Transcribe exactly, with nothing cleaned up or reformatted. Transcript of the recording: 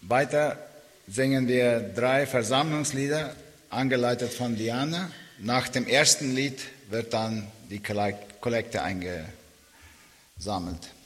Weiter singen wir drei Versammlungslieder, angeleitet von Diana. Nach dem ersten Lied wird dann die Kollekte eingesammelt.